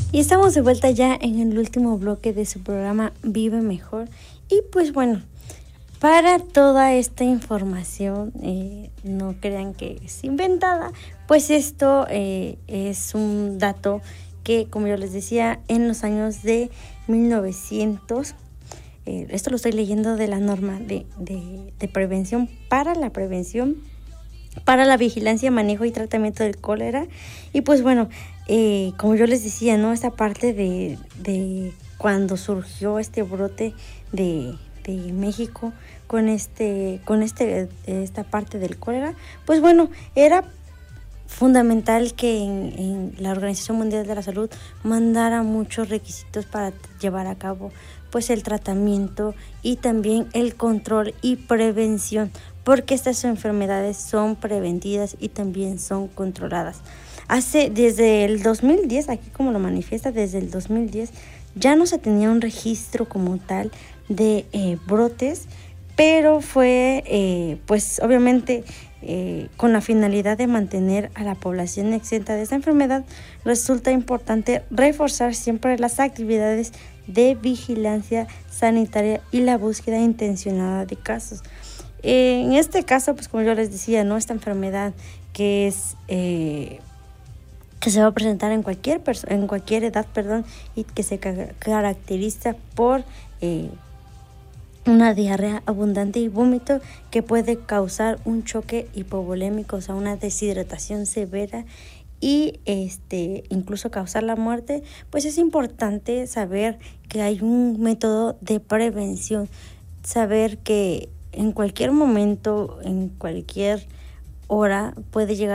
Y estamos de vuelta ya en el último bloque de su programa Vive Mejor. Y pues bueno, para toda esta información, no crean que es inventada, pues esto es un dato que, como yo les decía, en los años de 1900, esto lo estoy leyendo de la norma de prevención para la vigilancia, manejo y tratamiento del cólera. Y pues bueno, como yo les decía, ¿no? Esta parte de cuando surgió este brote de México con esta parte del cólera, pues bueno, era fundamental que en la Organización Mundial de la Salud mandara muchos requisitos para llevar a cabo pues el tratamiento y también el control y prevención, porque estas enfermedades son prevenidas y también son controladas. Desde el 2010, aquí como lo manifiesta, desde el 2010 ya no se tenía un registro como tal de brotes, pero fue pues obviamente con la finalidad de mantener a la población exenta de esta enfermedad. Resulta importante reforzar siempre las actividades de vigilancia sanitaria y la búsqueda intencionada de casos. En este caso, pues como yo les decía, ¿no? Esta enfermedad que es que se va a presentar en cualquier edad, y que se caracteriza por una diarrea abundante y vómito que puede causar un choque hipovolémico, o sea, una deshidratación severa y incluso causar la muerte. Pues es importante saber que hay un método de prevención, saber que en cualquier momento, en cualquier hora puede llegar